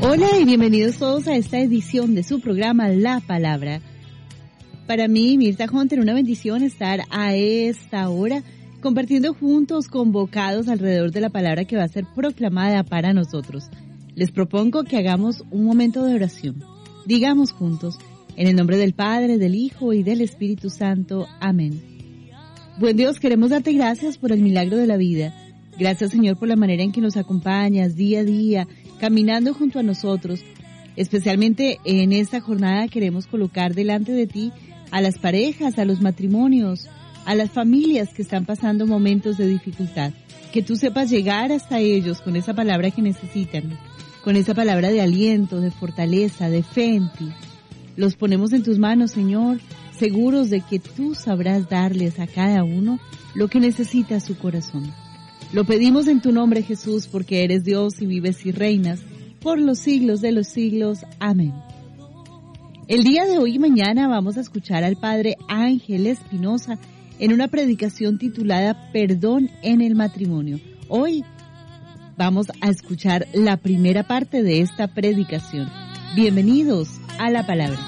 Hola y bienvenidos todos a esta edición de su programa La Palabra. Para mí, Mirta Hunter, una bendición estar a esta hora compartiendo juntos, convocados alrededor de la palabra que va a ser proclamada para nosotros. Les propongo que hagamos un momento de oración. Digamos juntos, en el nombre del Padre, del Hijo y del Espíritu Santo. Amén. Buen Dios, queremos darte gracias por el milagro de la vida. Gracias, Señor, por la manera en que nos acompañas día a día, caminando junto a nosotros. Especialmente en esta jornada queremos colocar delante de ti a las parejas, a los matrimonios, a las familias que están pasando momentos de dificultad. Que tú sepas llegar hasta ellos con esa palabra que necesitan, con esa palabra de aliento, de fortaleza, de fe en ti. Los ponemos en tus manos, Señor, seguros de que tú sabrás darles a cada uno lo que necesita su corazón. Lo pedimos en tu nombre, Jesús, porque eres Dios y vives y reinas por los siglos de los siglos. Amén. El día de hoy y mañana vamos a escuchar al Padre Ángel Espinosa en una predicación titulada Perdón en el matrimonio. Hoy vamos a escuchar la primera parte de esta predicación. Bienvenidos a la palabra.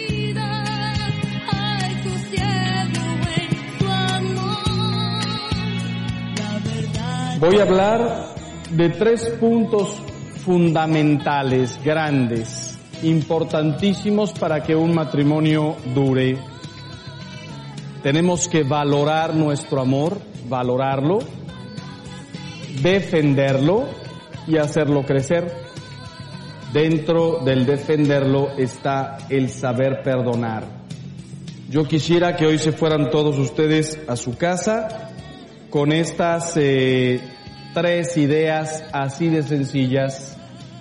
Voy a hablar de 3 puntos fundamentales, grandes, importantísimos para que un matrimonio dure. Tenemos que valorar nuestro amor, valorarlo, defenderlo y hacerlo crecer. Dentro del defenderlo está el saber perdonar. Yo quisiera que hoy se fueran todos ustedes a su casa con estas 3 ideas así de sencillas: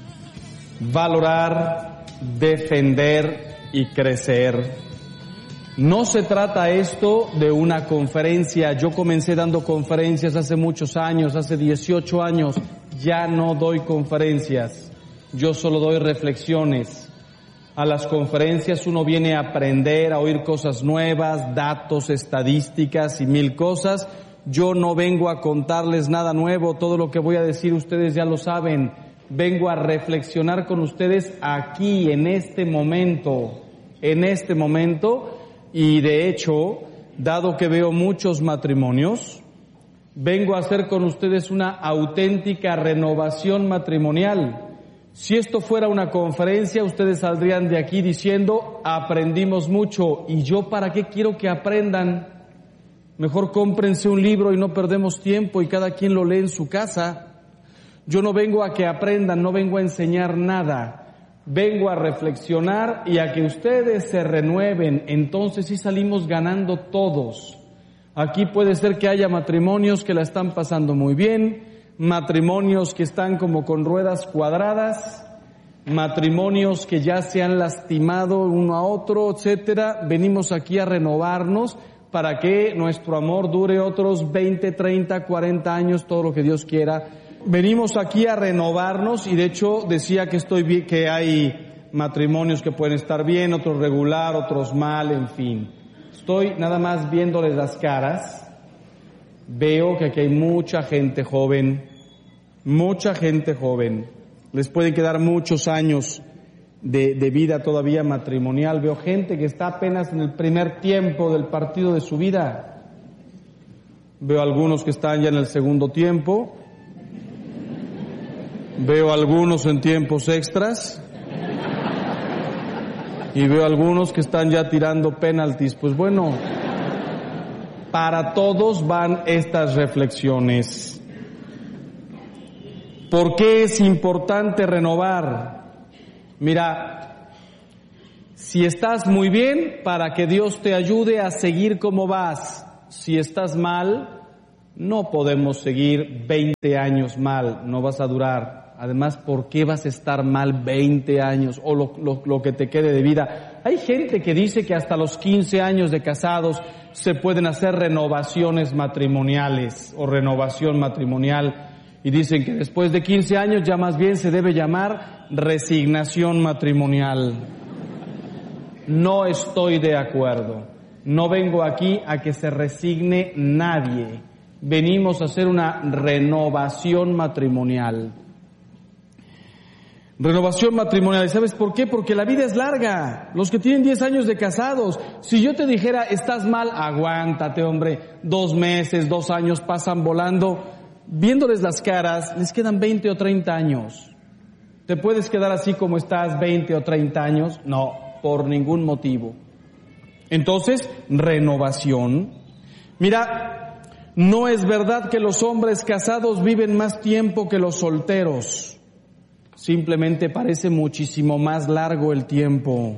valorar, defender y crecer. No se trata esto de una conferencia. Yo comencé dando conferencias hace muchos años, hace 18 años. Ya no doy conferencias, yo solo doy reflexiones. A las conferencias uno viene a aprender, a oír cosas nuevas, datos, estadísticas y 1000 cosas. Yo no vengo a contarles nada nuevo, todo lo que voy a decir ustedes ya lo saben. Vengo a reflexionar con ustedes aquí, en este momento, y de hecho, dado que veo muchos matrimonios, vengo a hacer con ustedes una auténtica renovación matrimonial. Si esto fuera una conferencia, ustedes saldrían de aquí diciendo, aprendimos mucho. ¿Y yo para qué quiero que aprendan? Mejor cómprense un libro y no perdemos tiempo y cada quien lo lee en su casa. Yo no vengo a que aprendan, no vengo a enseñar nada. Vengo a reflexionar y a que ustedes se renueven. Entonces sí salimos ganando todos. Aquí puede ser que haya matrimonios que la están pasando muy bien, matrimonios que están como con ruedas cuadradas, matrimonios que ya se han lastimado uno a otro, etcétera. Venimos aquí a renovarnos para que nuestro amor dure otros 20, 30, 40 años, todo lo que Dios quiera. Venimos aquí a renovarnos y de hecho decía que hay matrimonios que pueden estar bien, otros regular, otros mal, en fin. Estoy nada más viéndoles las caras. Veo que aquí hay mucha gente joven. Les pueden quedar muchos años de vida todavía matrimonial. Veo gente que está apenas en el primer tiempo del partido de su vida. Veo algunos que están ya en el segundo tiempo. Veo algunos en tiempos extras. Y veo algunos que están ya tirando penaltis. Pues bueno, para todos van estas reflexiones. ¿Por qué es importante renovar? Mira, si estás muy bien, para que Dios te ayude a seguir como vas. Si estás mal, no podemos seguir 20 años mal, no vas a durar. Además, ¿por qué vas a estar mal 20 años o lo que te quede de vida? Hay gente que dice que hasta los 15 años de casados se pueden hacer renovaciones matrimoniales o renovación matrimonial. Y dicen que después de 15 años ya más bien se debe llamar resignación matrimonial. No estoy de acuerdo. No vengo aquí a que se resigne nadie. Venimos a hacer una renovación matrimonial. Renovación matrimonial. ¿Y sabes por qué? Porque la vida es larga. Los que tienen 10 años de casados, si yo te dijera, estás mal, aguántate, hombre. 2 meses, 2 años pasan volando. Viéndoles las caras, les quedan 20 o 30 años. ¿Te puedes quedar así como estás 20 o 30 años? No, por ningún motivo. Entonces, renovación. Mira, no es verdad que los hombres casados viven más tiempo que los solteros. Simplemente parece muchísimo más largo el tiempo.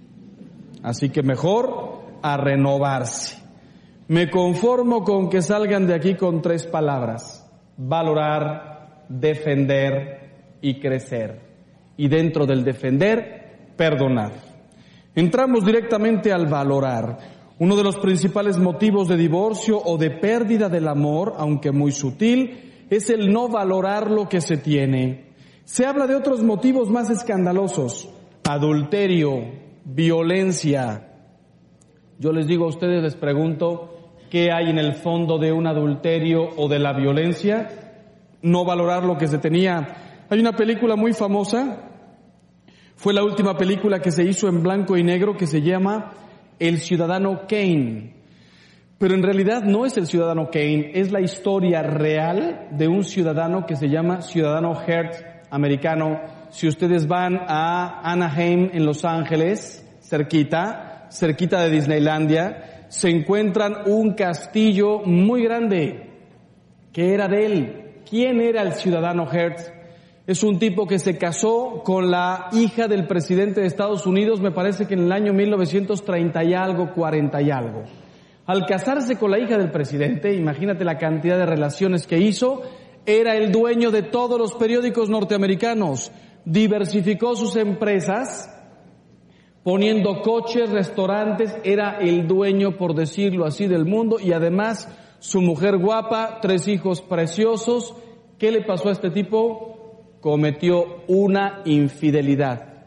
Así que mejor a renovarse. Me conformo con que salgan de aquí con 3 palabras: valorar, defender y crecer. Y dentro del defender, perdonar. Entramos directamente al valorar. Uno de los principales motivos de divorcio o de pérdida del amor, aunque muy sutil, es el no valorar lo que se tiene. Se habla de otros motivos más escandalosos: adulterio, violencia. Yo les digo a ustedes, les pregunto, ¿qué hay en el fondo de un adulterio o de la violencia? No valorar lo que se tenía. Hay una película muy famosa, fue la última película que se hizo en blanco y negro, que se llama El Ciudadano Kane. Pero en realidad no es el Ciudadano Kane, es la historia real de un ciudadano que se llama Ciudadano Hertz, americano. Si ustedes van a Anaheim, en Los Ángeles, cerquita de Disneylandia, se encuentran un castillo muy grande que era de él. ¿Quién era el Ciudadano Hertz? Es un tipo que se casó con la hija del presidente de Estados Unidos, me parece que en el año 1930 y algo, 40 y algo. Al casarse con la hija del presidente, imagínate la cantidad de relaciones que hizo. Era el dueño de todos los periódicos norteamericanos, diversificó sus empresas, poniendo coches, restaurantes, era el dueño, por decirlo así, del mundo, y además su mujer guapa, 3 hijos preciosos. ¿Qué le pasó a este tipo? Cometió una infidelidad,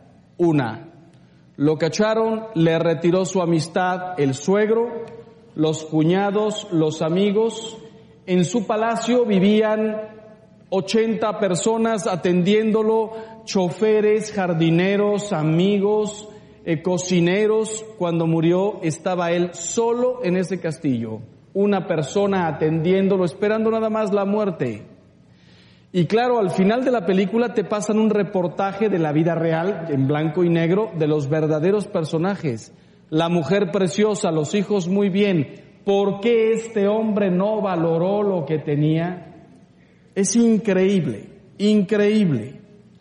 Lo cacharon, le retiró su amistad el suegro, los cuñados, los amigos. En su palacio vivían 80 personas atendiéndolo, choferes, jardineros, amigos, cocineros. Cuando murió estaba él solo en ese castillo, una persona atendiéndolo, esperando nada más la muerte. Y claro, al final de la película te pasan un reportaje de la vida real, en blanco y negro, de los verdaderos personajes. La mujer preciosa, los hijos muy bien. ¿Por qué este hombre no valoró lo que tenía? Es increíble, increíble.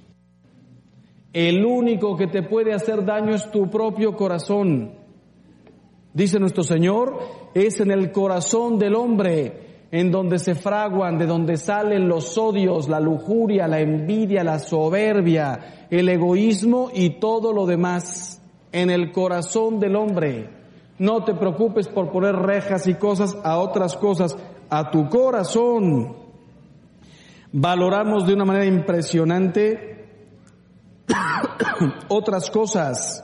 El único que te puede hacer daño es tu propio corazón. Dice nuestro Señor, es en el corazón del hombre en donde se fraguan, de donde salen los odios, la lujuria, la envidia, la soberbia, el egoísmo y todo lo demás. En el corazón del hombre. No te preocupes por poner rejas y cosas a otras cosas, a tu corazón. Valoramos de una manera impresionante otras cosas,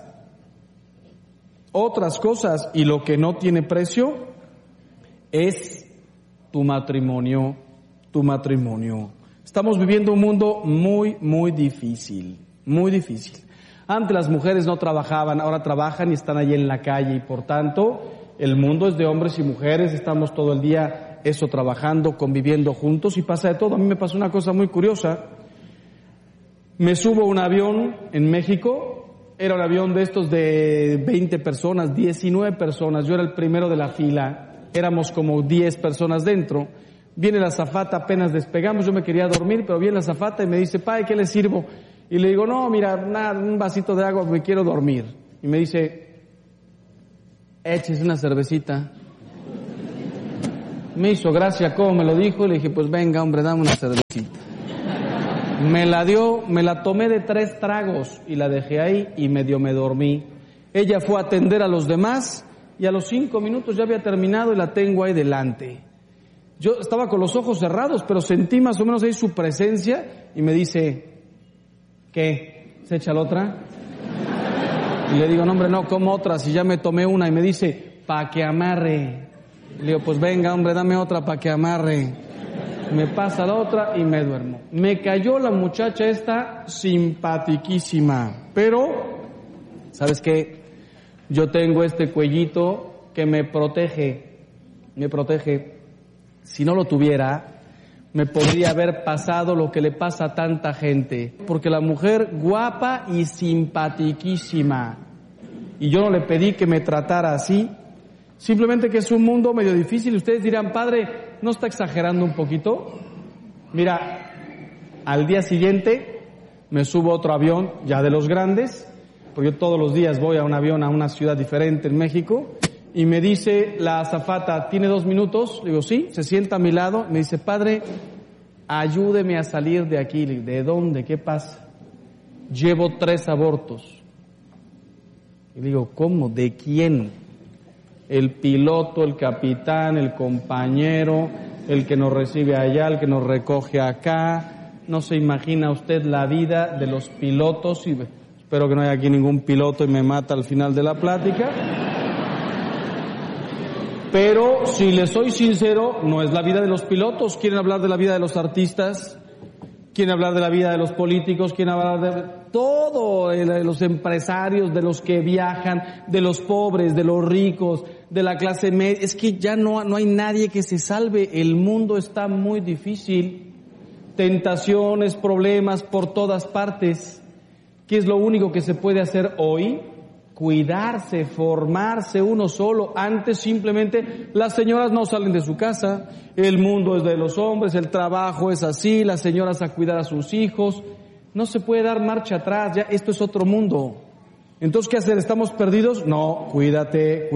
y lo que no tiene precio es tu matrimonio. Estamos viviendo un mundo muy difícil. Antes las mujeres no trabajaban, ahora trabajan y están allí en la calle, y por tanto el mundo es de hombres y mujeres, estamos todo el día trabajando, conviviendo juntos, y pasa de todo. A mí me pasó una cosa muy curiosa. Me subo a un avión en México, era un avión de estos de 20 personas, 19 personas, yo era el primero de la fila, éramos como 10 personas dentro. Viene la azafata, apenas despegamos, yo me quería dormir, pero viene la azafata y me dice, "Pai, ¿qué le sirvo?" Y le digo, "No, mira, un vasito de agua, me quiero dormir." Y me dice, "Échese una cervecita." Me hizo gracia cómo me lo dijo, y le dije, "Pues venga, hombre, dame una cervecita." Me la dio, me la tomé de 3 tragos y la dejé ahí y medio me dormí. Ella fue a atender a los demás y a los 5 minutos ya había terminado y la tengo ahí delante. Yo estaba con los ojos cerrados, pero sentí más o menos ahí su presencia y me dice, ¿qué? ¿Se echa la otra? Y le digo, "No, hombre, no, ¿cómo otra? Si ya me tomé una." Y me dice, "Pa' que amarre." Le digo, "Pues venga, hombre, dame otra pa' que amarre." me pasa la otra y me duermo. Me cayó la muchacha esta simpatiquísima, pero, ¿sabes qué? Yo tengo este cuellito que me protege. Si no lo tuviera, me podría haber pasado lo que le pasa a tanta gente. Porque la mujer guapa y simpatiquísima. Y yo no le pedí que me tratara así. Simplemente que es un mundo medio difícil. Ustedes dirán, padre, ¿no está exagerando un poquito? Mira, al día siguiente me subo a otro avión, ya de los grandes, porque yo todos los días voy a un avión a una ciudad diferente en México, y me dice la azafata, ¿tiene 2 minutos? Le digo, sí, se sienta a mi lado, me dice, padre, ayúdeme a salir de aquí. Le digo, ¿de dónde? ¿Qué pasa? Llevo 3 abortos. Y digo, ¿cómo? ¿De quién? El piloto, el capitán, el compañero, el que nos recibe allá, el que nos recoge acá. No se imagina usted la vida de los pilotos, y espero que no haya aquí ningún piloto y me mata al final de la plática. Pero, si les soy sincero, no es la vida de los pilotos. Quieren hablar de la vida de los artistas, quieren hablar de la vida de los políticos, quieren hablar de todo, de los empresarios, de los que viajan, de los pobres, de los ricos, de la clase media. Es que ya no hay nadie que se salve. El mundo está muy difícil. Tentaciones, problemas por todas partes. ¿Qué es lo único que se puede hacer hoy? Cuidarse, formarse uno solo. Antes simplemente las señoras no salen de su casa, el mundo es de los hombres, el trabajo es así, las señoras a cuidar a sus hijos. No se puede dar marcha atrás, ya esto es otro mundo. Entonces, ¿qué hacer? ¿Estamos perdidos? No, cuídate.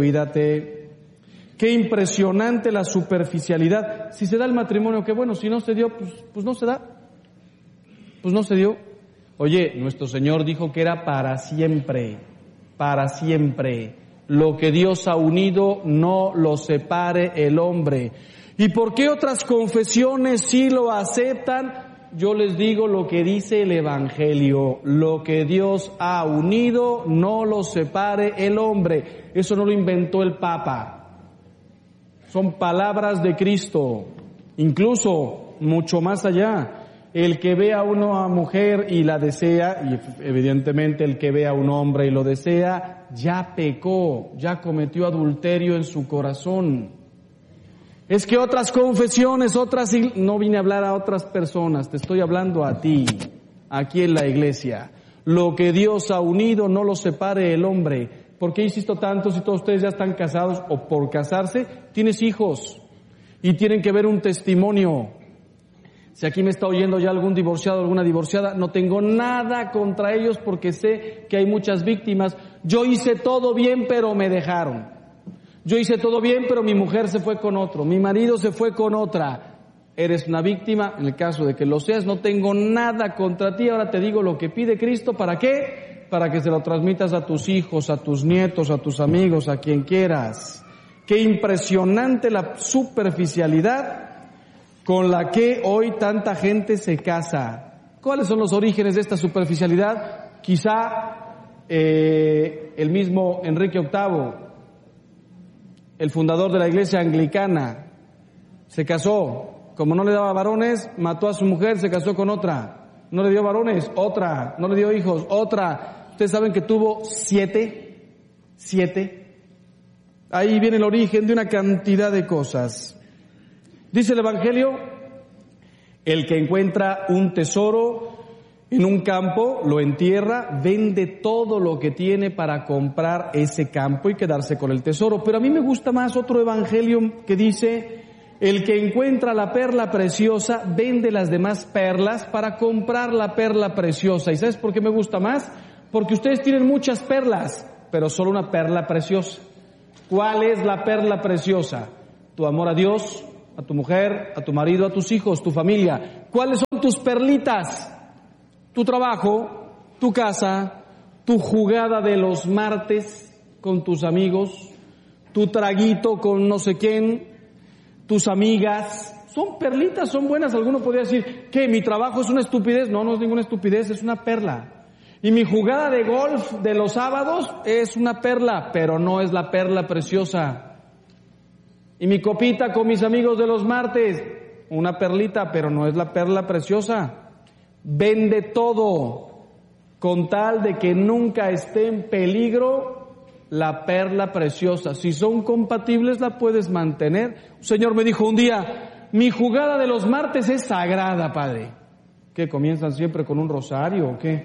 Qué impresionante la superficialidad. Si se da el matrimonio, qué bueno, si no se dio, pues no se da. Pues no se dio. Oye, nuestro Señor dijo que era para siempre. Para siempre. Lo que Dios ha unido no lo separe el hombre. ¿Y por qué otras confesiones sí lo aceptan? Yo les digo lo que dice el Evangelio. Lo que Dios ha unido no lo separe el hombre. Eso no lo inventó el Papa. Son palabras de Cristo. Incluso mucho más allá. El que ve a una mujer y la desea, y evidentemente el que ve a un hombre y lo desea, ya pecó, ya cometió adulterio en su corazón. Es que otras confesiones, no vine a hablar a otras personas, te estoy hablando a ti, aquí en la iglesia. Lo que Dios ha unido no lo separe el hombre. ¿Por qué insisto tanto si todos ustedes ya están casados o por casarse? Tienes hijos y tienen que ver un testimonio. Si aquí me está oyendo ya algún divorciado, alguna divorciada, no tengo nada contra ellos porque sé que hay muchas víctimas. Yo hice todo bien, pero me dejaron. Yo hice todo bien, pero mi mujer se fue con otro. Mi marido se fue con otra. Eres una víctima, en el caso de que lo seas, no tengo nada contra ti. Ahora te digo lo que pide Cristo. ¿Para qué? Para que se lo transmitas a tus hijos, a tus nietos, a tus amigos, a quien quieras. Qué impresionante la superficialidad con la que hoy tanta gente se casa. ¿Cuáles son los orígenes de esta superficialidad? Quizá el mismo Enrique VIII, el fundador de la iglesia anglicana, se casó. Como no le daba varones, mató a su mujer, se casó con otra. No le dio varones, otra. No le dio hijos, otra. Ustedes saben que tuvo 7. Ahí viene el origen de una cantidad de cosas. Dice el Evangelio, el que encuentra un tesoro en un campo, lo entierra, vende todo lo que tiene para comprar ese campo y quedarse con el tesoro. Pero a mí me gusta más otro Evangelio que dice, el que encuentra la perla preciosa, vende las demás perlas para comprar la perla preciosa. ¿Y sabes por qué me gusta más? Porque ustedes tienen muchas perlas, pero solo una perla preciosa. ¿Cuál es la perla preciosa? Tu amor a Dios, a tu mujer, a tu marido, a tus hijos, tu familia. ¿Cuáles son tus perlitas? Tu trabajo, tu casa, tu jugada de los martes con tus amigos, tu traguito con no sé quién, tus amigas. Son perlitas, son buenas. Alguno podría decir, ¿qué? ¿Mi trabajo es una estupidez? No, no es ninguna estupidez, es una perla. Y mi jugada de golf de los sábados es una perla, pero no es la perla preciosa. Y mi copita con mis amigos de los martes, una perlita, pero no es la perla preciosa. Vende todo con tal de que nunca esté en peligro la perla preciosa. Si son compatibles, la puedes mantener. Un señor me dijo un día, mi jugada de los martes es sagrada, padre. ¿Qué, comienzan siempre con un rosario o qué?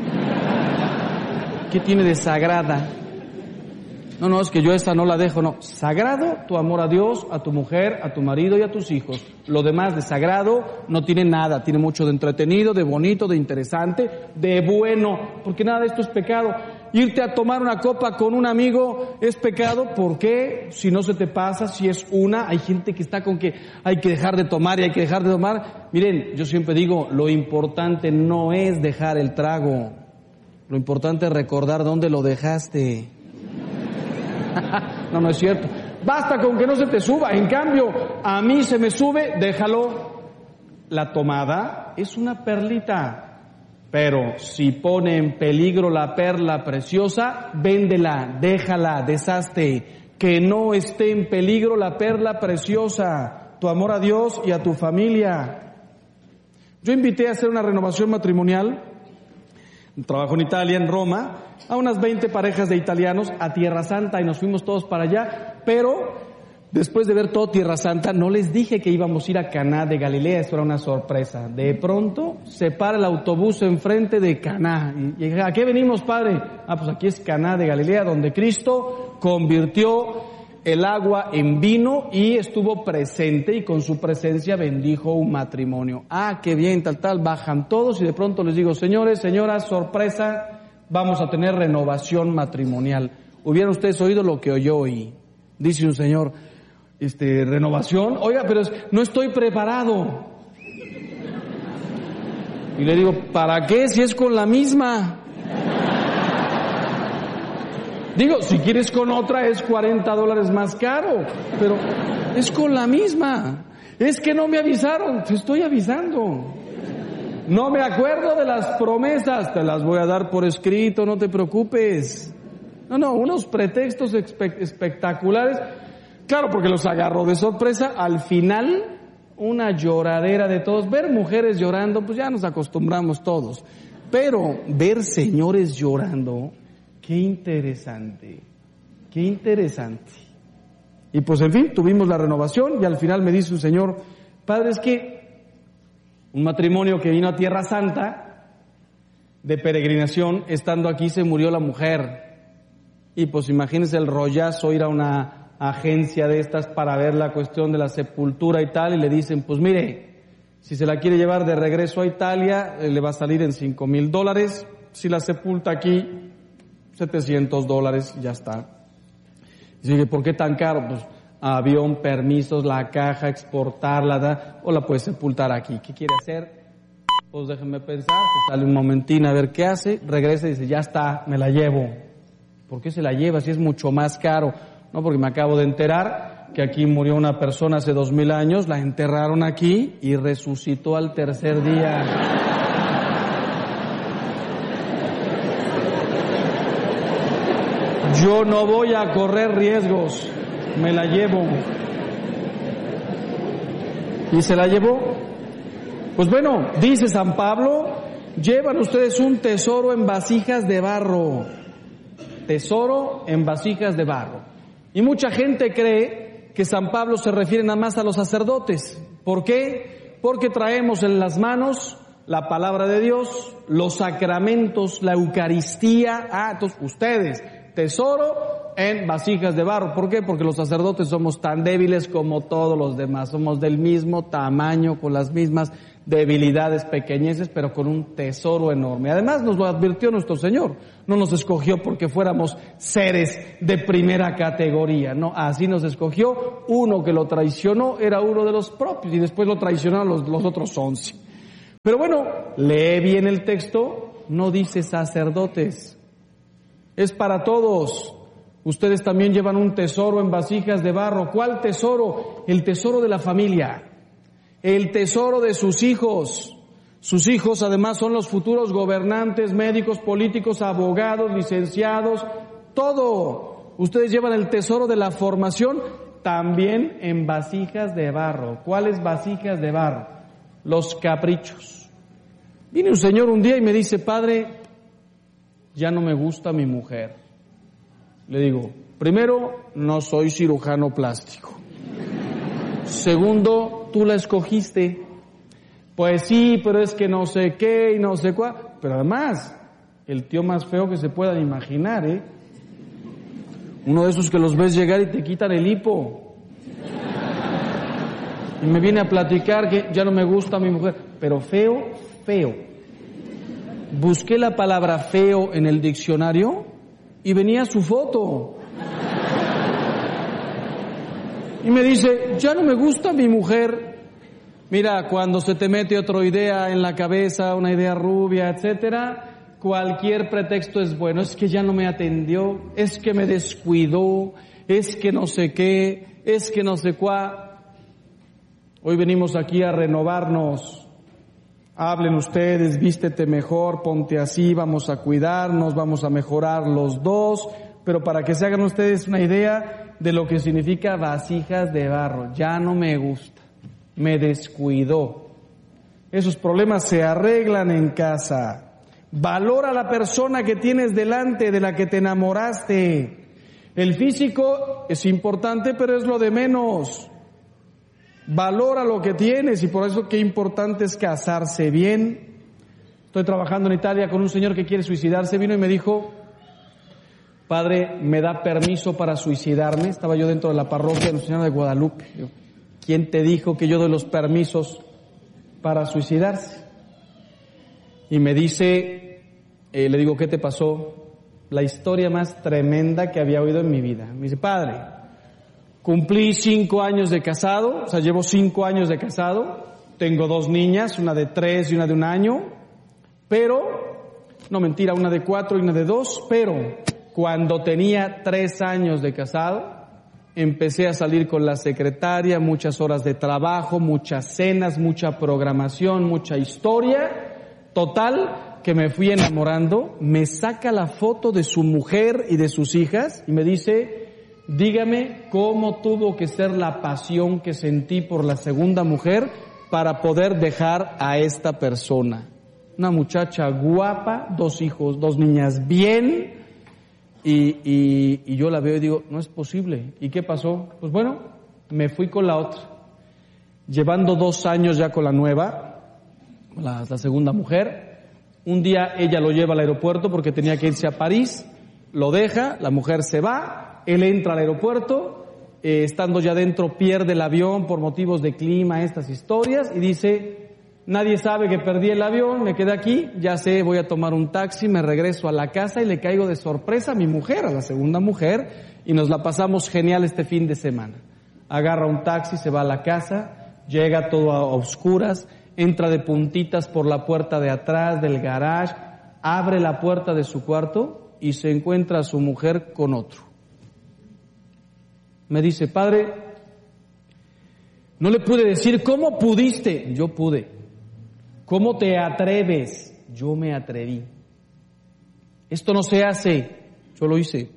¿Qué tiene de sagrada? No, es que yo esta no la dejo, no. Sagrado, tu amor a Dios, a tu mujer, a tu marido y a tus hijos. Lo demás de sagrado no tiene nada, tiene mucho de entretenido, de bonito, de interesante, de bueno, porque nada de esto es pecado. Irte a tomar una copa con un amigo es pecado, ¿por qué? Si no se te pasa, si es una, hay gente que está con que hay que dejar de tomar y hay que dejar de tomar. Miren, yo siempre digo, lo importante no es dejar el trago, lo importante es recordar dónde lo dejaste. No es cierto. Basta con que no se te suba. En cambio, a mí se me sube, déjalo. La tomada es una perlita. Pero si pone en peligro la perla preciosa, véndela, déjala, deshazte. Que no esté en peligro la perla preciosa, tu amor a Dios y a tu familia. Yo invité a hacer una renovación matrimonial. Trabajo en Italia, en Roma, a unas 20 parejas de italianos a Tierra Santa y nos fuimos todos para allá, pero después de ver todo Tierra Santa no les dije que íbamos a ir a Caná de Galilea, esto era una sorpresa. De pronto se para el autobús enfrente de Caná y ¿a qué venimos, padre? Pues aquí es Caná de Galilea, donde Cristo convirtió el agua en vino y estuvo presente y con su presencia bendijo un matrimonio. Qué bien, tal, bajan todos y de pronto les digo, señores, señoras, sorpresa, vamos a tener renovación matrimonial. ¿Hubieran ustedes oído lo que oyó hoy? Dice un señor, renovación, oiga, pero no estoy preparado. Y le digo, ¿para qué si es con la misma? Digo, si quieres con otra es $40 más caro, pero es con la misma. Es que no me avisaron, te estoy avisando. No me acuerdo de las promesas, te las voy a dar por escrito, no te preocupes. No, unos pretextos espectaculares. Claro, porque los agarró de sorpresa. Al final, una lloradera de todos. Ver mujeres llorando, pues ya nos acostumbramos todos. Pero ver señores llorando... Qué interesante. Y pues en fin, tuvimos la renovación y al final me dice un señor, padre, es que un matrimonio que vino a Tierra Santa de peregrinación, estando aquí se murió la mujer. Y pues imagínense el rollazo, ir a una agencia de estas para ver la cuestión de la sepultura y tal, y le dicen, pues mire, si se la quiere llevar de regreso a Italia, le va a salir en $5,000. Si la sepulta aquí, $700, ya está. Y dice, ¿por qué tan caro? Pues avión, permisos, la caja, exportarla, o la puede sepultar aquí. ¿Qué quiere hacer? Pues déjenme pensar, pues sale un momentín a ver qué hace, regresa y dice, ya está, me la llevo. ¿Por qué se la lleva si es mucho más caro? No, porque me acabo de enterar que aquí murió una persona hace 2000 años, la enterraron aquí y resucitó al tercer día. Yo no voy a correr riesgos, me la llevo. ¿Y se la llevó? Pues bueno, dice San Pablo, llevan ustedes un tesoro en vasijas de barro. Tesoro en vasijas de barro. Y mucha gente cree que San Pablo se refiere nada más a los sacerdotes. ¿Por qué? Porque traemos en las manos la palabra de Dios, los sacramentos, la Eucaristía. Entonces ustedes... tesoro en vasijas de barro. ¿Por qué? Porque los sacerdotes somos tan débiles como todos los demás. Somos del mismo tamaño, con las mismas debilidades, pequeñeces, pero con un tesoro enorme. Además nos lo advirtió nuestro Señor. No nos escogió porque fuéramos seres de primera categoría. No, así nos escogió. Uno que lo traicionó era uno de los propios y después lo traicionaron los otros 11. Pero bueno, lee bien el texto. No dice sacerdotes. Es para todos. Ustedes también llevan un tesoro en vasijas de barro. ¿Cuál tesoro? El tesoro de la familia. El tesoro de sus hijos. Sus hijos además son los futuros gobernantes, médicos, políticos, abogados, licenciados, todo. Ustedes llevan el tesoro de la formación también en vasijas de barro. ¿Cuáles vasijas de barro? Los caprichos. Viene un señor un día y me dice, padre, ya no me gusta mi mujer. Le digo, primero, no soy cirujano plástico. Segundo, tú la escogiste. Pues sí, pero es que no sé qué y no sé cuál. Pero además, el tío más feo que se puedan imaginar, ¿eh? Uno de esos que los ves llegar y te quitan el hipo. Y me viene a platicar que ya no me gusta mi mujer. Pero feo, feo. Busqué la palabra feo en el diccionario y venía su foto. Y me dice, ya no me gusta mi mujer. Mira, cuando se te mete otra idea en la cabeza, una idea rubia, etcétera, cualquier pretexto es bueno. Es que ya no me atendió, es que me descuidó, es que no sé qué, es que no sé cuál. Hoy venimos aquí a renovarnos. Hablen ustedes, vístete mejor, ponte así, vamos a cuidarnos, vamos a mejorar los dos, pero para que se hagan ustedes una idea de lo que significa vasijas de barro. Ya no me gusta, me descuidó. Esos problemas se arreglan en casa. Valora a la persona que tienes delante, de la que te enamoraste. El físico es importante, pero es lo de menos. Valora lo que tienes y por eso qué importante es casarse bien. Estoy trabajando en Italia con un señor que quiere suicidarse. Vino y me dijo, padre, ¿me da permiso para suicidarme? Estaba yo dentro de la parroquia de Nuestra Señora de Guadalupe. Yo, ¿quién te dijo que yo doy los permisos para suicidarse? Y me dice, le digo, ¿qué te pasó? La historia más tremenda que había oído en mi vida. Me dice, padre, cumplí 5 años de casado, o sea, llevo 5 años de casado, tengo 2 niñas, una de 3 y una de 1 año, pero, no mentira, una de 4 y una de 2, pero cuando tenía 3 años de casado, empecé a salir con la secretaria, muchas horas de trabajo, muchas cenas, mucha programación, mucha historia, total, que me fui enamorando, me saca la foto de su mujer y de sus hijas y me dice, dígame cómo tuvo que ser la pasión que sentí por la segunda mujer para poder dejar a esta persona. Una muchacha guapa, 2 hijos, 2 niñas bien, y yo la veo y digo, no es posible. ¿Y qué pasó? Pues bueno, me fui con la otra. Llevando 2 años ya con la nueva, la segunda mujer, un día ella lo lleva al aeropuerto porque tenía que irse a París, lo deja, la mujer se va, él entra al aeropuerto, estando ya dentro pierde el avión por motivos de clima, estas historias, y dice, nadie sabe que perdí el avión, me quedé aquí, ya sé, voy a tomar un taxi, me regreso a la casa y le caigo de sorpresa a mi mujer, a la segunda mujer, y nos la pasamos genial este fin de semana. Agarra un taxi, se va a la casa, llega todo a oscuras, entra de puntitas por la puerta de atrás del garage, abre la puerta de su cuarto y se encuentra a su mujer con otro. Me dice, padre, no le pude decir, ¿cómo pudiste? Yo pude. ¿Cómo te atreves? Yo me atreví. Esto no se hace, yo lo hice.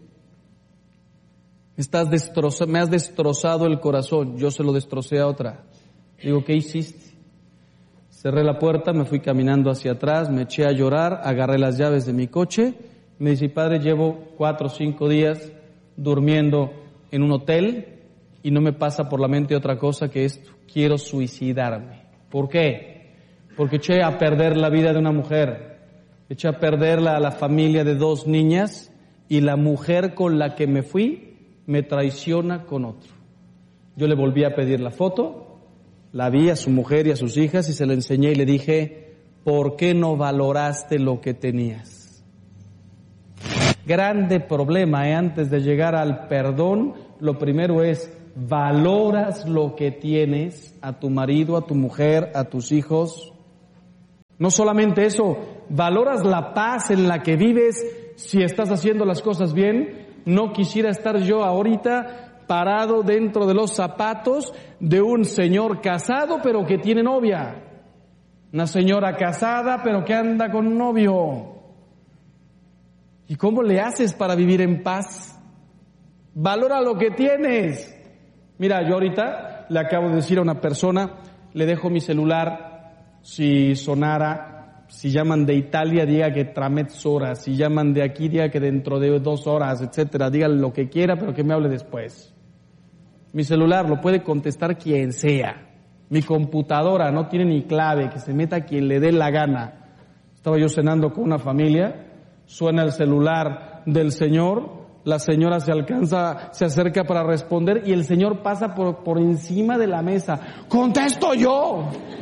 Me has destrozado el corazón, yo se lo destrocé a otra. Digo, ¿qué hiciste? Cerré la puerta, me fui caminando hacia atrás, me eché a llorar, agarré las llaves de mi coche. Me dice, padre, llevo 4 o 5 días durmiendo en un hotel y no me pasa por la mente otra cosa que esto. Quiero suicidarme. ¿Por qué? Porque eché a perder la vida de una mujer, eché a perder a la familia de 2 niñas y la mujer con la que me fui me traiciona con otro. Yo le volví a pedir la foto, la vi a su mujer y a sus hijas y se la enseñé y le dije, ¿por qué no valoraste lo que tenías? Grande problema, antes de llegar al perdón, lo primero es, ¿valoras lo que tienes a tu marido, a tu mujer, a tus hijos? No solamente eso, ¿valoras la paz en la que vives si estás haciendo las cosas bien? No quisiera estar yo ahorita parado dentro de los zapatos de un señor casado pero que tiene novia, una señora casada pero que anda con novio. ¿Y cómo le haces para vivir en paz? Valora lo que tienes. Mira, yo ahorita le acabo de decir a una persona, le dejo mi celular, si sonara, si llaman de Italia, diga que tra mezz'ora, si llaman de aquí, diga que dentro de 2 horas, etcétera, diga lo que quiera, pero que me hable después. Mi celular lo puede contestar quien sea. Mi computadora no tiene ni clave, que se meta quien le dé la gana. Estaba yo cenando con una familia, suena el celular del señor, la señora se acerca para responder y el señor pasa por encima de la mesa. ¡Contesto yo!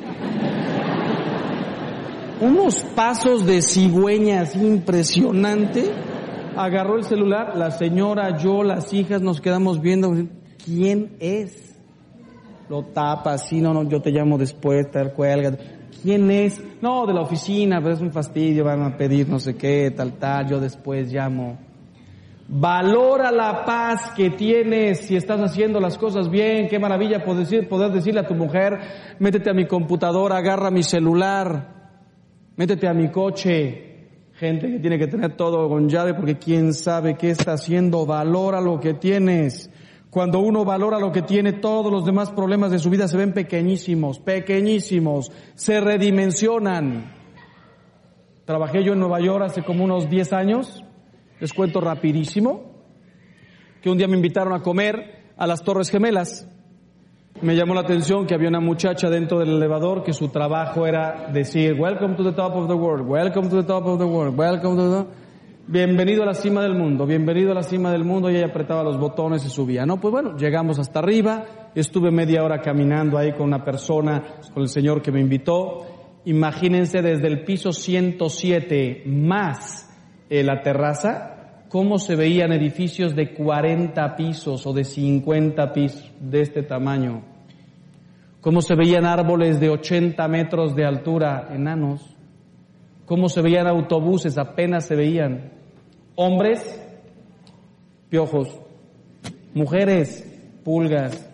Unos pasos de cigüeña así impresionante. Agarró el celular, la señora, yo, las hijas nos quedamos viendo. ¿Quién es? Lo tapa así, no, yo te llamo después, te cuelga. ¿Quién es? No, de la oficina, pero es un fastidio, van a pedir no sé qué, tal, yo después llamo. Valora la paz que tienes si estás haciendo las cosas bien. Qué maravilla poder decirle a tu mujer, métete a mi computadora, agarra mi celular, métete a mi coche. Gente que tiene que tener todo con llave porque quién sabe qué está haciendo. Valora lo que tienes. Cuando uno valora lo que tiene, todos los demás problemas de su vida se ven pequeñísimos, se redimensionan. Trabajé yo en Nueva York hace como unos 10 años, les cuento rapidísimo, que un día me invitaron a comer a las Torres Gemelas. Me llamó la atención que había una muchacha dentro del elevador que su trabajo era decir, welcome to the top of the world, welcome to the top of the world, welcome to the... Bienvenido a la cima del mundo, bienvenido a la cima del mundo, y ella apretaba los botones y subía. No, pues bueno, llegamos hasta arriba, estuve media hora caminando ahí con una persona, con el señor que me invitó. Imagínense desde el piso 107 más la terraza, cómo se veían edificios de 40 pisos o de 50 pisos de este tamaño. Cómo se veían árboles de 80 metros de altura, enanos. Cómo se veían autobuses, apenas se veían. Hombres, piojos. Mujeres, pulgas.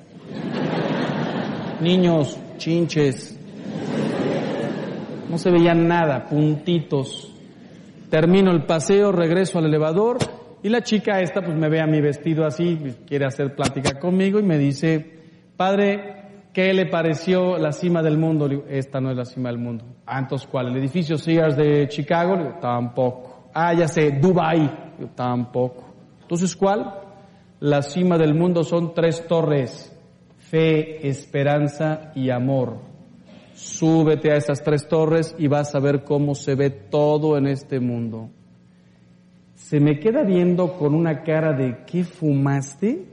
Niños, chinches. No se veía nada, puntitos. Termino el paseo, regreso al elevador y la chica esta pues me ve a mi vestido así, quiere hacer plática conmigo y me dice, padre, ¿qué le pareció la cima del mundo? Le digo, esta no es la cima del mundo. Ah, entonces, ¿cuál? ¿El edificio Sears de Chicago? Le digo, tampoco. Ah, ya sé, Dubái. Le digo, tampoco. Entonces, ¿cuál? La cima del mundo son 3 torres. Fe, esperanza y amor. Súbete a esas 3 torres y vas a ver cómo se ve todo en este mundo. Se me queda viendo con una cara de, ¿qué fumaste?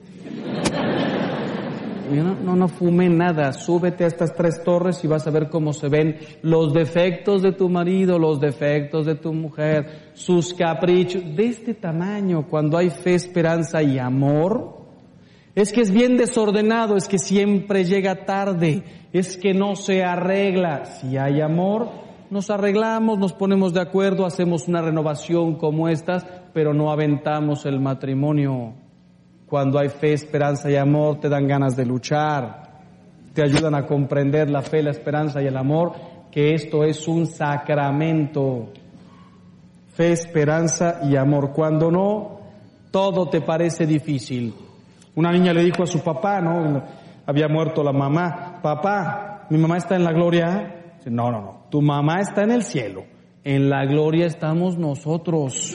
Yo no fumé nada. Súbete a estas 3 torres y vas a ver cómo se ven los defectos de tu marido, los defectos de tu mujer, sus caprichos, de este tamaño. Cuando hay fe, esperanza y amor, es que es bien desordenado, es que siempre llega tarde, es que no se arregla. Si hay amor, nos arreglamos, nos ponemos de acuerdo, hacemos una renovación como estas, pero no aventamos el matrimonio. Cuando hay fe, esperanza y amor, te dan ganas de luchar, te ayudan a comprender la fe, la esperanza y el amor, que esto es un sacramento. Fe, esperanza y amor. Cuando no, todo te parece difícil. Una niña le dijo a su papá, ¿no? Había muerto la mamá. Papá, ¿mi mamá está en la gloria? Dice, no, tu mamá está en el cielo. En la gloria estamos nosotros.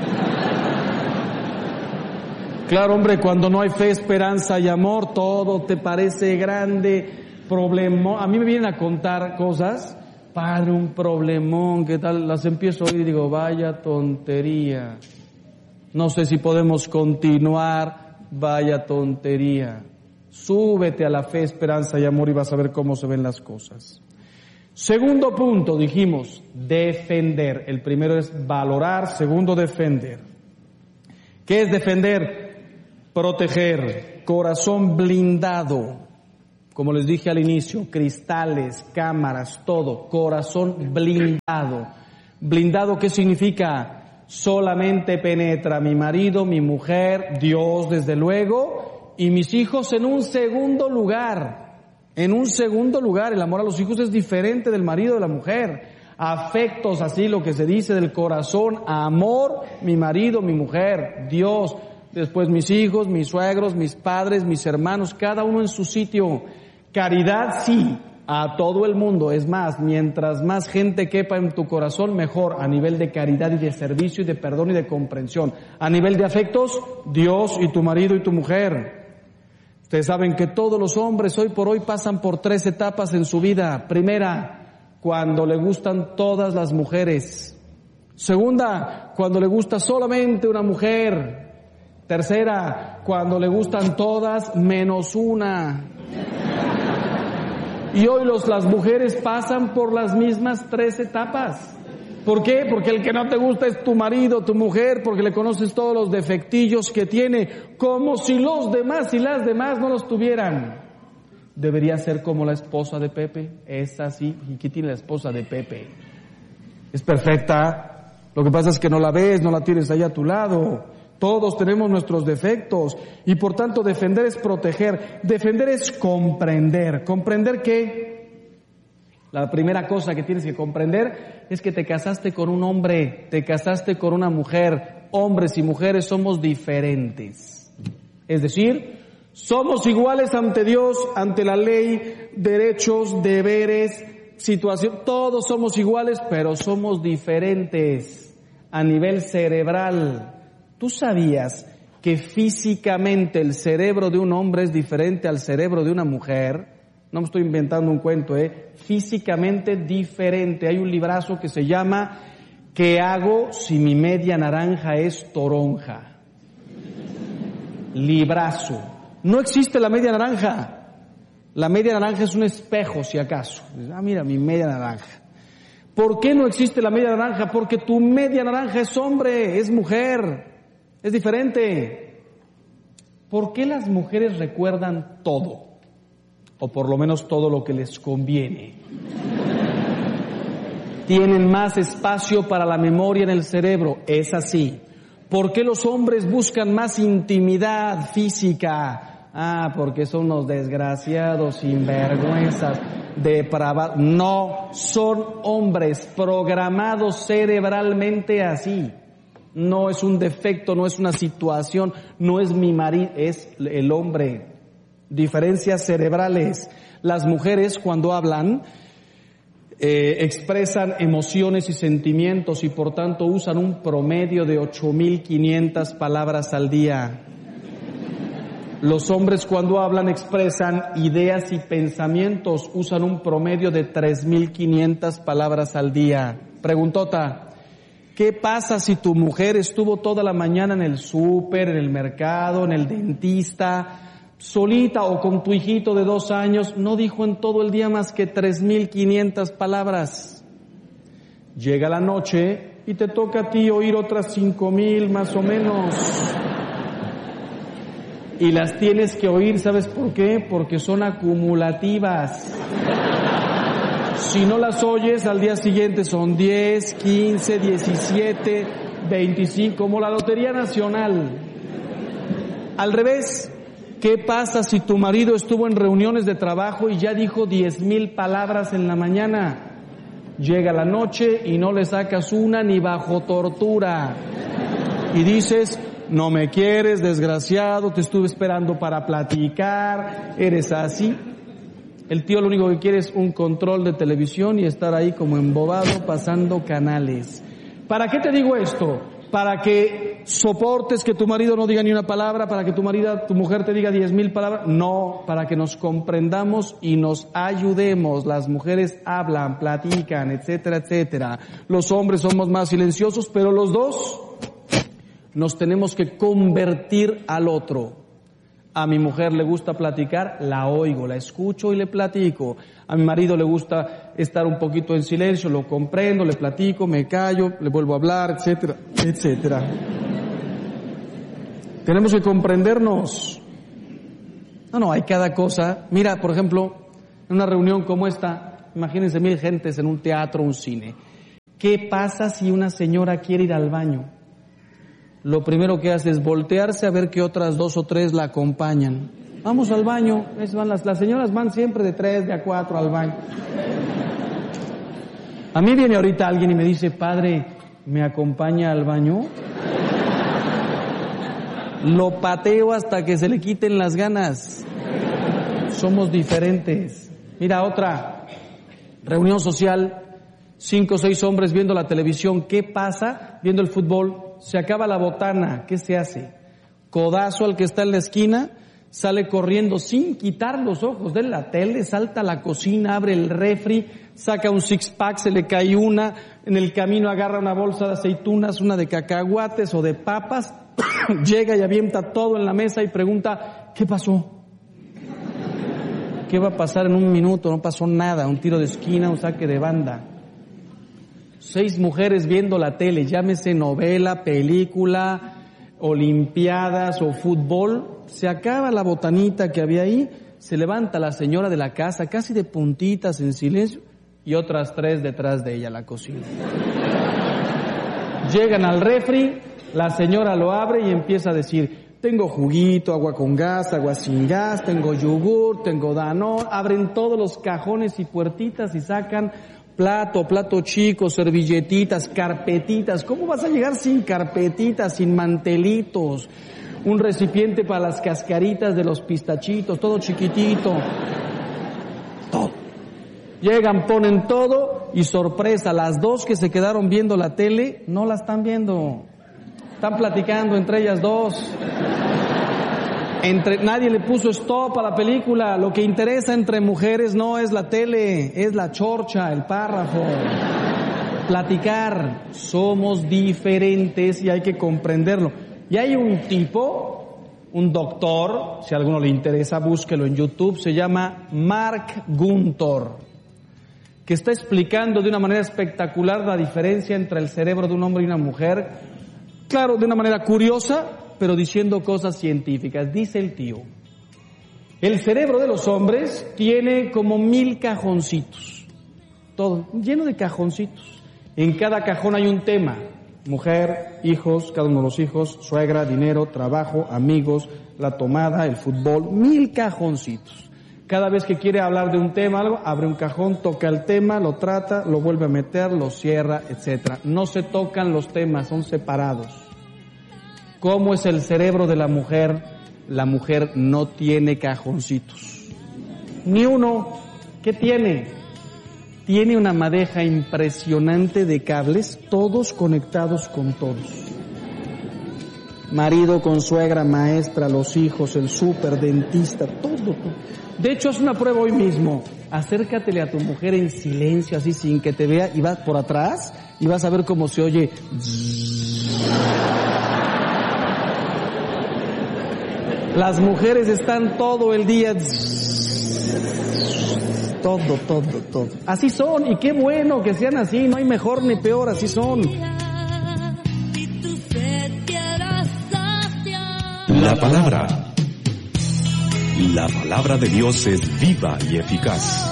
Claro, hombre, cuando no hay fe, esperanza y amor, todo te parece grande, problemón. A mí me vienen a contar cosas, padre, un problemón, ¿qué tal? Las empiezo a oír y digo, vaya tontería. No sé si podemos continuar, vaya tontería. Súbete a la fe, esperanza y amor y vas a ver cómo se ven las cosas. Segundo punto, dijimos, defender. El primero es valorar, segundo, defender. ¿Qué es defender? Proteger, corazón blindado, como les dije al inicio, cristales, cámaras, todo, corazón blindado. ¿Blindado qué significa? Solamente penetra mi marido, mi mujer, Dios desde luego, y mis hijos en un segundo lugar. En un segundo lugar, el amor a los hijos es diferente del marido de la mujer. Afectos, así lo que se dice del corazón, amor, mi marido, mi mujer, Dios. después mis hijos, mis suegros, mis padres, mis hermanos, cada uno en su sitio. Caridad sí, a todo el mundo. Es más, mientras más gente quepa en tu corazón, mejor, a nivel de caridad y de servicio y de perdón y de comprensión. A nivel de afectos, Dios y tu marido y tu mujer. Ustedes saben que todos los hombres hoy por hoy pasan por 3 etapas en su vida. Primera, cuando le gustan todas las mujeres. Segunda, cuando le gusta solamente una mujer. Tercera, cuando le gustan todas menos una. Y hoy las mujeres pasan por las mismas 3 etapas. ¿Por qué? Porque el que no te gusta es tu marido, tu mujer, porque le conoces todos los defectillos que tiene, como si los demás y las demás no los tuvieran. Debería ser como la esposa de Pepe. Es así. ¿Y qué tiene la esposa de Pepe? Es perfecta. Lo que pasa es que no la ves, no la tienes ahí a tu lado. Todos tenemos nuestros defectos y por tanto defender es proteger. Defender es comprender. ¿Comprender qué? La primera cosa que tienes que comprender es que te casaste con un hombre, te casaste con una mujer. Hombres y mujeres somos diferentes. Es decir, somos iguales ante Dios, ante la ley, derechos, deberes, situación. Todos somos iguales, pero somos diferentes a nivel cerebral. ¿Tú sabías que físicamente el cerebro de un hombre es diferente al cerebro de una mujer? No me estoy inventando un cuento, físicamente diferente. Hay un librazo que se llama ¿Qué hago si mi media naranja es toronja? Librazo. No existe la media naranja. La media naranja es un espejo, si acaso. Mira, mi media naranja. ¿Por qué no existe la media naranja? Porque tu media naranja es hombre, es mujer, es diferente. ¿Por qué las mujeres recuerdan todo? O por lo menos todo lo que les conviene. Tienen más espacio para la memoria en el cerebro, es así. ¿Por qué los hombres buscan más intimidad física? Porque son unos desgraciados, sinvergüenzas, depravados. No, son hombres programados cerebralmente así. No es un defecto, no es una situación, no es mi marido, es el hombre. Diferencias cerebrales. Las mujeres cuando hablan expresan emociones y sentimientos y por tanto usan un promedio de 8,500 palabras al día. Los hombres cuando hablan expresan ideas y pensamientos, usan un promedio de 3,500 palabras al día. Preguntota, ¿qué pasa si tu mujer estuvo toda la mañana en el súper, en el mercado, en el dentista, solita o con tu hijito de 2 años, no dijo en todo el día más que 3,500 palabras? Llega la noche y te toca a ti oír otras 5,000 más o menos. Y las tienes que oír, ¿sabes por qué? Porque son acumulativas. Si no las oyes, al día siguiente son 10, 15, 17, 25, como la Lotería Nacional. Al revés, ¿qué pasa si tu marido estuvo en reuniones de trabajo y ya dijo 10,000 palabras en la mañana? Llega la noche y no le sacas una ni bajo tortura. Y dices, no me quieres, desgraciado, te estuve esperando para platicar, eres así. El tío lo único que quiere es un control de televisión y estar ahí como embobado pasando canales. ¿Para qué te digo esto? Para que soportes que tu marido no diga ni una palabra, para que tu mujer te diga 10,000 palabras. No, para que nos comprendamos y nos ayudemos. Las mujeres hablan, platican, etcétera, etcétera. Los hombres somos más silenciosos, pero los dos nos tenemos que convertir al otro. A mi mujer le gusta platicar, la oigo, la escucho y le platico. A mi marido le gusta estar un poquito en silencio, lo comprendo, le platico, me callo, le vuelvo a hablar, etcétera, etcétera. Tenemos que comprendernos. No, hay cada cosa. Mira, por ejemplo, en una reunión como esta, imagínense 1,000 gentes en un teatro, un cine. ¿Qué pasa si una señora quiere ir al baño? Lo primero que hace es voltearse a ver que otras 2 o 3 la acompañan. Vamos al baño. Las señoras van siempre de 3, de 4 al baño. A mí viene ahorita alguien y me dice, padre, ¿me acompaña al baño? lo pateo hasta que se le quiten las ganas. Somos diferentes. Mira, otra reunión social, 5 o 6 hombres viendo la televisión. ¿Qué pasa? Viendo el fútbol, se acaba la botana. ¿Qué se hace? Codazo al que está en la esquina, sale corriendo sin quitar los ojos de la tele, salta a la cocina, abre el refri, saca un 6-pack, se le cae una, en el camino agarra una bolsa de aceitunas, una de cacahuates o de papas, llega y avienta todo en la mesa y pregunta, ¿qué pasó? ¿Qué va a pasar en un minuto? No pasó nada, un tiro de esquina, un saque de banda. 6 mujeres viendo la tele, llámese novela, película, olimpiadas o fútbol, se acaba la botanita que había ahí, se levanta la señora de la casa, casi de puntitas en silencio, y otras 3 detrás de ella a la cocina. Llegan al refri, la señora lo abre y empieza a decir, tengo juguito, agua con gas, agua sin gas, tengo yogur, tengo Danone. Abren todos los cajones y puertitas y sacan plato chico, servilletitas, carpetitas. ¿Cómo vas a llegar sin carpetitas, sin mantelitos? Un recipiente para las cascaritas de los pistachitos, todo chiquitito. Todo. Llegan, ponen todo y sorpresa, las 2 que se quedaron viendo la tele no la están viendo. Están platicando entre ellas 2. Nadie le puso stop a la película. Lo que interesa entre mujeres no es la tele, es la chorcha, el párrafo. Platicar. Somos diferentes y hay que comprenderlo. Y hay un tipo, un doctor, si a alguno le interesa, búsquelo en YouTube, se llama Mark Guntor, que está explicando de una manera espectacular la diferencia entre el cerebro de un hombre y una mujer. Claro, de una manera curiosa, pero diciendo cosas científicas. Dice el tío, el cerebro de los hombres tiene como 1000 cajoncitos, todo lleno de cajoncitos. En cada cajón hay un tema: mujer, hijos, cada uno de los hijos, suegra, dinero, trabajo, amigos, la tomada, el fútbol, 1000 cajoncitos. Cada vez que quiere hablar de un tema, algo, abre un cajón, toca el tema, lo trata, lo vuelve a meter, lo cierra, etcétera. No se tocan los temas, son separados. ¿Cómo es el cerebro de la mujer? La mujer no tiene cajoncitos. Ni uno. ¿Qué tiene? Tiene una madeja impresionante de cables, todos conectados con todos. Marido con suegra, maestra, los hijos, el súper, dentista, todo. De hecho, haz una prueba hoy mismo. Acércatele a tu mujer en silencio, así sin que te vea, y vas por atrás y vas a ver cómo se oye. Las mujeres están todo el día. Todo. Así son, y qué bueno que sean así, no hay mejor ni peor, así son. La palabra de Dios es viva y eficaz.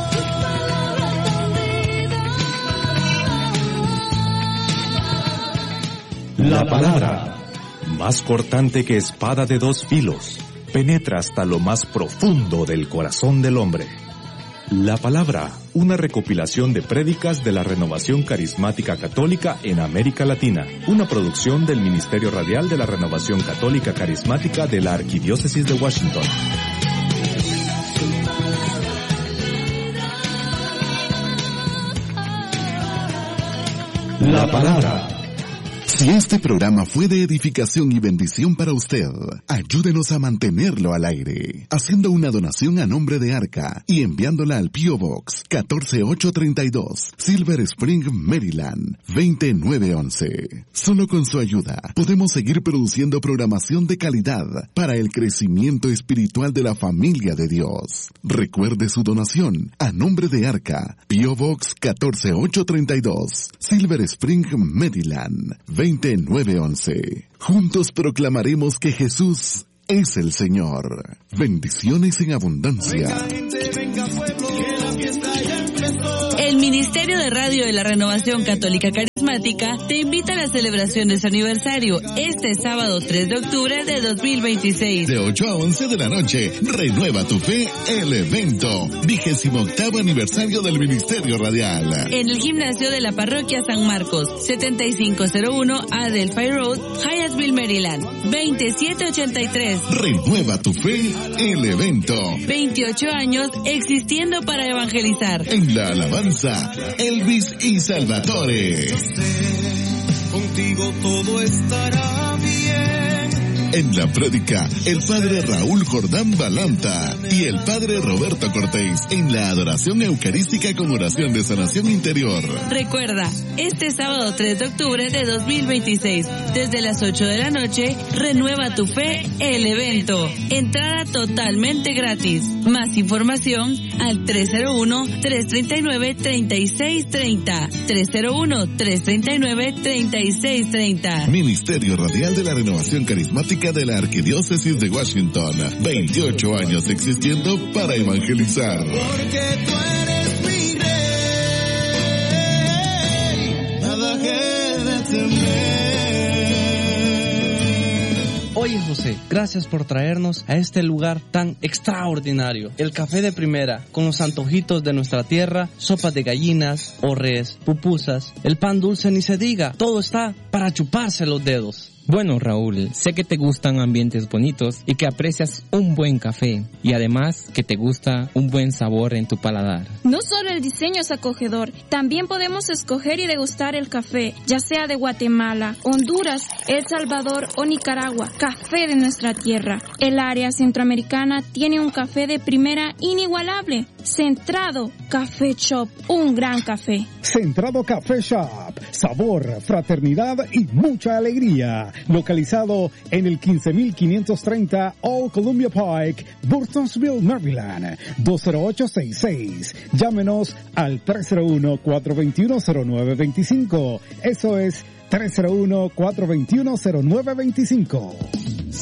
La palabra, más cortante que espada de 2 filos, penetra hasta lo más profundo del corazón del hombre. La palabra, una recopilación de prédicas de la Renovación Carismática Católica en América Latina, una producción del Ministerio Radial de la Renovación Católica Carismática de la Arquidiócesis de Washington. La palabra. Si este programa fue de edificación y bendición para usted, ayúdenos a mantenerlo al aire, haciendo una donación a nombre de Arca y enviándola al P.O. Box 14832, Silver Spring, Maryland, 20911. Solo con su ayuda podemos seguir produciendo programación de calidad para el crecimiento espiritual de la familia de Dios. Recuerde su donación a nombre de Arca, P.O. Box 14832, Silver Spring, Maryland, 20911. Juntos proclamaremos que Jesús es el Señor. Bendiciones en abundancia. El Ministerio de Radio de la Renovación Católica Carismática te invita a la celebración de su aniversario este sábado 3 de octubre de 2026. De 8 a 11 de la noche, Renueva tu Fe, el evento. 28º aniversario del Ministerio Radial. En el gimnasio de la Parroquia San Marcos, 7501 Adelphi Road, Hyatt Nashville, Maryland, 2783. Renueva tu fe, el evento. 28 años existiendo para evangelizar. En la alabanza, Elvis y Salvatore. Contigo todo estará bien. En la prédica, el padre Raúl Jordán Balanta y el padre Roberto Cortés en la adoración eucarística con oración de sanación interior. Recuerda, este sábado 3 de octubre de 2026, desde las 8 de la noche, renueva tu fe, el evento. Entrada totalmente gratis. Más información al 301-339-3630. 301-339-3630. Ministerio Radial de la Renovación Carismática de la Arquidiócesis de Washington. 28 años existiendo para evangelizar. Porque tú eres mi rey, nada que temer. Oye José, gracias por traernos a este lugar tan extraordinario. El café de primera, con los antojitos de nuestra tierra, sopas de gallinas, o res, pupusas, el pan dulce ni se diga, todo está para chuparse los dedos. Bueno, Raúl, sé que te gustan ambientes bonitos y que aprecias un buen café y además que te gusta un buen sabor en tu paladar. No solo el diseño es acogedor, también podemos escoger y degustar el café, ya sea de Guatemala, Honduras, El Salvador o Nicaragua, café de nuestra tierra. El área centroamericana tiene un café de primera inigualable. Centrado Café Shop, un gran café. Centrado Café Shop, sabor, fraternidad y mucha alegría. Localizado en el 15530 Old Columbia Pike, Burtonsville, Maryland, 20866. Llámenos al 301-421-0925. Eso es 301-421-0925.